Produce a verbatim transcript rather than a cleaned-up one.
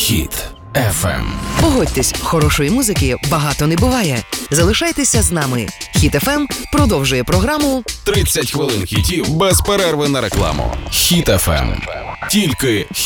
Хіт еф ем. Погодьтесь, хорошої музики багато не буває. Залишайтеся з нами. Хіт еф ем продовжує програму тридцять хвилин хітів без перерви на рекламу. Хіт еф ем. Тільки